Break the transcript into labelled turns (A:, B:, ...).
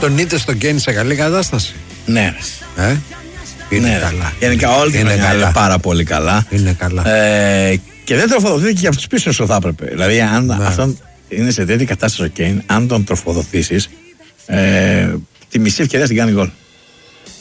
A: τον είδε στον Κέιν σε καλή κατάσταση?
B: Ναι.
A: Είναι καλά.
B: Γενικά όλη την χρονιά είναι πάρα πολύ καλά.
A: Είναι καλά.
B: Και δεν τροφοδοτείται και για αυτούς πίσω όσο θα έπρεπε. Δηλαδή, αν αυτόν είναι σε τέτοια κατάσταση ο Κέιν, αν τον τροφοδοτήσεις, τη μισή ευκαιρία την κάνει γκολ.